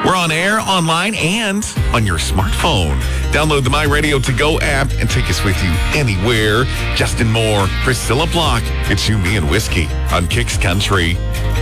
We're on air, online, and on your smartphone. Download the My Radio To Go app and take us with you anywhere. Justin Moore, Priscilla Block. It's You, Me, and Whiskey on Kicks Country.